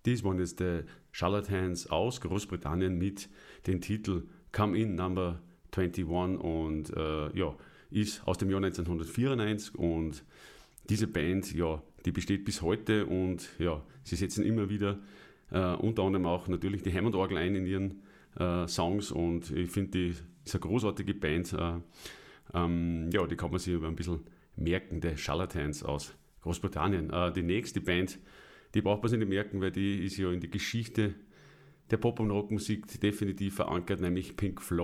Dies waren jetzt die Charlatans aus Großbritannien mit dem Titel Come In Number 21 und ist aus dem Jahr 1994 und diese Band, die besteht bis heute und sie setzen immer wieder unter anderem auch natürlich die Hammond-Orgel ein in ihren Songs und ich finde, die ist eine großartige Band. Die kann man sich ein bisschen merken, die Charlatans aus Großbritannien. Die nächste Band, die braucht man sich nicht merken, weil die ist ja in die Geschichte der Pop- und Rockmusik definitiv verankert, nämlich Pink Floyd.